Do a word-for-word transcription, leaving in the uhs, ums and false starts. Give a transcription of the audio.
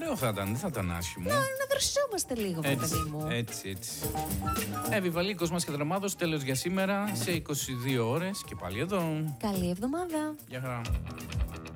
Ωραίο θα ήταν, δεν θα ήταν άσχημο. Να, να δροσόμαστε λίγο, παιδί μου. Έτσι, έτσι. Εύη Κοσμάς και Δραμάδος, τέλος για σήμερα σε είκοσι δύο ώρες και πάλι εδώ. Καλή εβδομάδα. Γεια χαρά.